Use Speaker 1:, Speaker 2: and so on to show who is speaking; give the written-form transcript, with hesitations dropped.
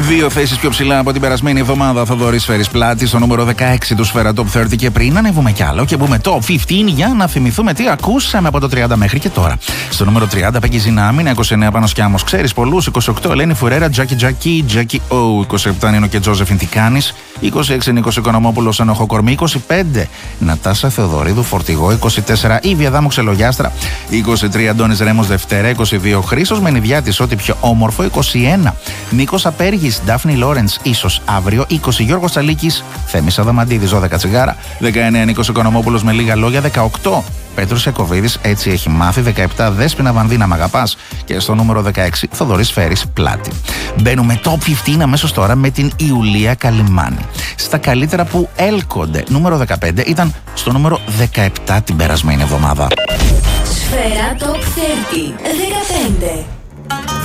Speaker 1: Δύο θέσεις πιο ψηλά από την περασμένη εβδομάδα. Θοδωρής Σφαίρης Πλάτη στο νούμερο 16 του Σφαίρα Top 30. Και πριν ανέβουμε κι άλλο και μπούμε Top 15 για να θυμηθούμε τι ακούσαμε από το 30 μέχρι και τώρα. Στο νούμερο 30 Πέγγι Ζινάμινα, 29 Πάνος Κιάμος, ξέρεις πολλούς, 28 Ελένη Φουρέρα, Τζάκι Ο, 27 Νίνο και Τζόζεφιν Τικάνης, 26 Νίκος Οικονομόπουλος Ενοχο Κορμή, 25 Νατάσα Θεοδωρίδου Φορτηγό, 24 Ήβια Δάμου Ξελογιάστρα, 23 Αντώνης Ρέμος Δευτέρα, 22 Χρήστος Μενιδιάτης Ό,τι πιο όμορφο, 21 Νίκος Απέργης Ντάφνη Λόρεντς ίσως αύριο, 20 Γιώργος Τσαλίκης Θέμης Αδαμαντίδης 12 Τσιγάρα, 19 Νίκος Οικονομόπουλος Με λίγα λόγια, 18 Πέτρος Ιακωβίδης Έτσι έχει μάθει, 17 Δέσποινα Βανδίνα Μ' αγαπάς και στο νούμερο 16 Θοδωρής Σφαίρης Πλάτη. Μπαίνουμε Top 15 αμέσως τώρα με την Ιουλία Καλιμάνη. Στα καλύτερα που έλκονται. Νούμερο 15 ήταν στο νούμερο 17 την περασμένη εβδομάδα.
Speaker 2: Σφαίρα Top 30 15.